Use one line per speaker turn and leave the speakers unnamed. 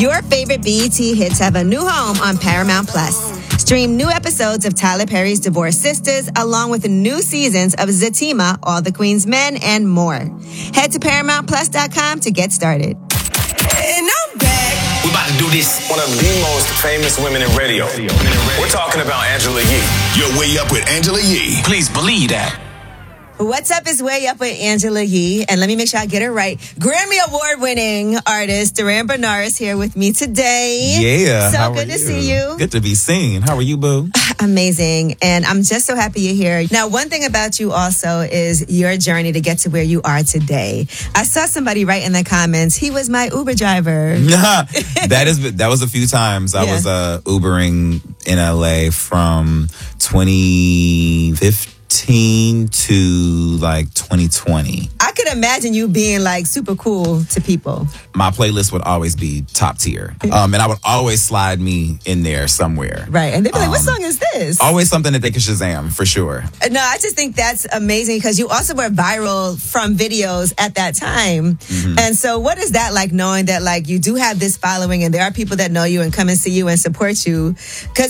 Your favorite BET hits have a new home on Paramount Plus. Stream new episodes of Tyler Perry's Divorced Sisters, along with new seasons of Zatima, All the Queen's Men, and more. Head to ParamountPlus.com to get started.
And I'm back.
We're about to do this. One of the most famous women in radio. We're talking about Angela Yee.
You're way up with Angela Yee.
Please believe that.
What's up is Way Up with Angela Yee. And let me make sure I get it right. Grammy Award-winning artist Duran Bernard is here with me today.
Yeah.
So
how
good
are
to see you.
Good to be seen. How are you, boo?
Amazing. And I'm just so happy you're here. Now, one thing about you also is your journey to get to where you are today. I saw somebody write in the comments, he was my Uber driver.
That was a few times. I was Ubering in LA from 2015 to like 2020.
I could imagine you being like super cool to people.
My playlist would always be top tier. And I would always slide me in there somewhere.
Right. And they'd be like, what song is this?
Always something that they could Shazam, for sure.
No, I just think that's amazing because you also were viral from videos at that time. Mm-hmm. And so what is that like, knowing that like you do have this following and there are people that know you and come and see you and support you? Because